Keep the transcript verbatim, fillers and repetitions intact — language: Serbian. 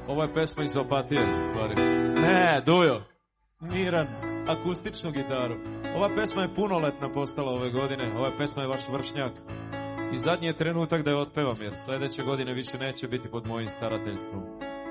Ovo je pesma iz Opatije, u stvari. Ne, Dujo. Miran, akustičnu gitaru. Ova pesma je punoletna postala ove godine. Ova pesma je vaš vršnjak. I zadnji je trenutak da je otpevam, jer sledeće godine više neće biti pod mojim starateljstvom.